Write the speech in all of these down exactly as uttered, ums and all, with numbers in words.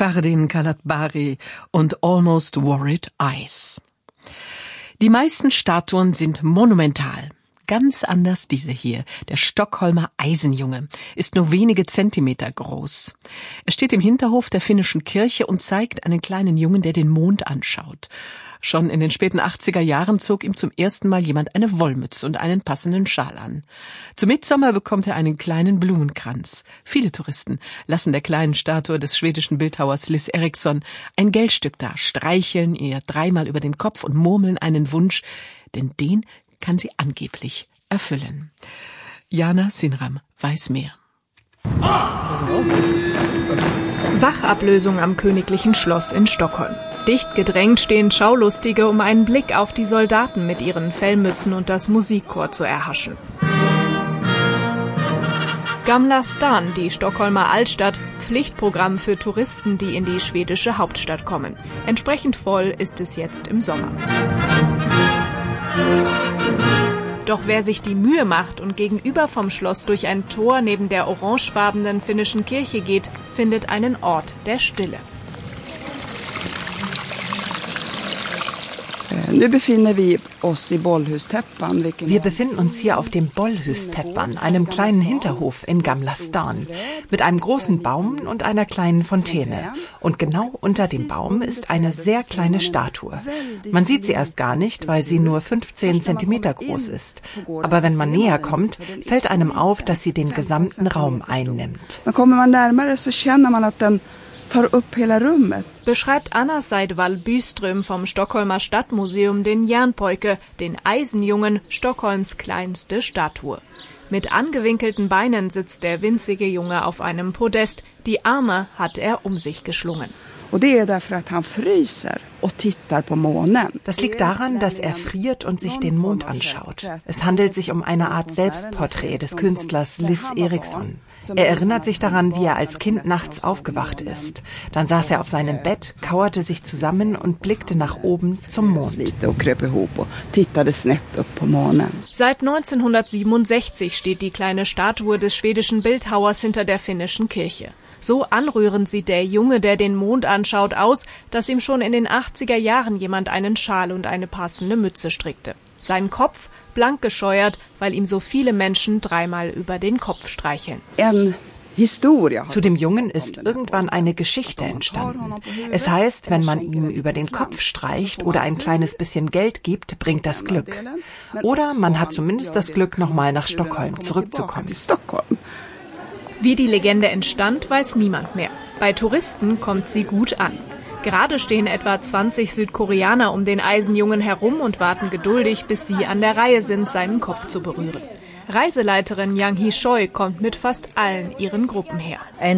Fardin Kalatbari und Almost Worried Eyes. Die meisten Statuen sind monumental. Ganz anders diese hier. Der Stockholmer Eisenjunge ist nur wenige Zentimeter groß. Er steht im Hinterhof der finnischen Kirche und zeigt einen kleinen Jungen, der den Mond anschaut. Schon in den späten achtziger Jahren zog ihm zum ersten Mal jemand eine Wollmütze und einen passenden Schal an. Zum Mittsommer bekommt er einen kleinen Blumenkranz. Viele Touristen lassen der kleinen Statue des schwedischen Bildhauers Liss Eriksson ein Geldstück da, streicheln ihr dreimal über den Kopf und murmeln einen Wunsch, denn den kann sie angeblich erfüllen. Jana Sinram weiß mehr. Wachablösung am Königlichen Schloss in Stockholm. Dicht gedrängt stehen Schaulustige, um einen Blick auf die Soldaten mit ihren Fellmützen und das Musikchor zu erhaschen. Gamla Stan, die Stockholmer Altstadt, Pflichtprogramm für Touristen, die in die schwedische Hauptstadt kommen. Entsprechend voll ist es jetzt im Sommer. Doch wer sich die Mühe macht und gegenüber vom Schloss durch ein Tor neben der orangefarbenen finnischen Kirche geht, findet einen Ort der Stille. Wir befinden uns hier auf dem Bollhusteppan, einem kleinen Hinterhof in Gamla Stan, mit einem großen Baum und einer kleinen Fontäne. Und genau unter dem Baum ist eine sehr kleine Statue. Man sieht sie erst gar nicht, weil sie nur fünfzehn Zentimeter groß ist. Aber wenn man näher kommt, fällt einem auf, dass sie den gesamten Raum einnimmt. Beschreibt Anna Seidvall Byström vom Stockholmer Stadtmuseum den Järnpojke, den Eisenjungen, Stockholms kleinste Statue. Mit angewinkelten Beinen sitzt der winzige Junge auf einem Podest, die Arme hat er um sich geschlungen. Das liegt daran, dass er friert und sich den Mond anschaut. Es handelt sich um eine Art Selbstporträt des Künstlers Liss Eriksson. Er erinnert sich daran, wie er als Kind nachts aufgewacht ist. Dann saß er auf seinem Bett, kauerte sich zusammen und blickte nach oben zum Mond. Seit neunzehnhundertsiebenundsechzig steht die kleine Statue des schwedischen Bildhauers hinter der finnischen Kirche. So anrührend sieht der Junge, der den Mond anschaut, aus, dass ihm schon in den achtziger Jahren jemand einen Schal und eine passende Mütze strickte. Sein Kopf blank gescheuert, weil ihm so viele Menschen dreimal über den Kopf streicheln. Zu dem Jungen ist irgendwann eine Geschichte entstanden. Es heißt, wenn man ihm über den Kopf streicht oder ein kleines bisschen Geld gibt, bringt das Glück. Oder man hat zumindest das Glück, nochmal nach Stockholm zurückzukommen. Wie die Legende entstand, weiß niemand mehr. Bei Touristen kommt sie gut an. Gerade stehen etwa zwanzig Südkoreaner um den Eisenjungen herum und warten geduldig, bis sie an der Reihe sind, seinen Kopf zu berühren. Reiseleiterin Yang Hee-choi kommt mit fast allen ihren Gruppen her.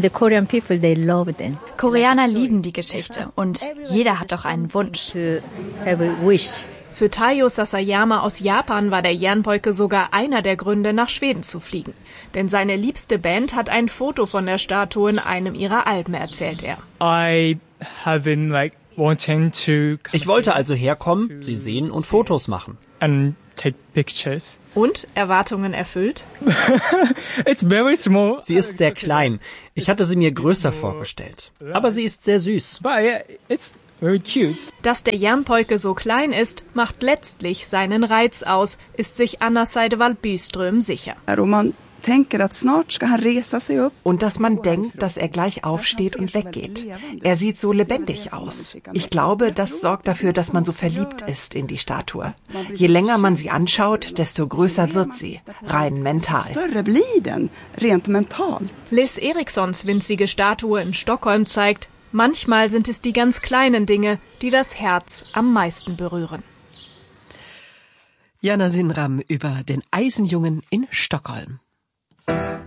Koreaner lieben die Geschichte und jeder hat doch einen Wunsch. Für Taiyo Sasayama aus Japan war der Järnpojke sogar einer der Gründe, nach Schweden zu fliegen. Denn seine liebste Band hat ein Foto von der Statue in einem ihrer Alben, erzählt er. I have been like wanting to Ich wollte also herkommen, sie sehen und Fotos machen. And take pictures. Und Erwartungen erfüllt? It's very small. Sie ist sehr klein. Ich hatte sie mir größer vorgestellt. Aber sie ist sehr süß. But yeah, it's very cute. Dass der Järnpojke so klein ist, macht letztlich seinen Reiz aus, ist sich Anna Seidvall Byström sicher. Und dass man denkt, dass er gleich aufsteht und weggeht. Er sieht so lebendig aus. Ich glaube, das sorgt dafür, dass man so verliebt ist in die Statue. Je länger man sie anschaut, desto größer wird sie, rein mental. Liss Erikssons winzige Statue in Stockholm zeigt, manchmal sind es die ganz kleinen Dinge, die das Herz am meisten berühren. Jana Sinram über den Eisenjungen in Stockholm.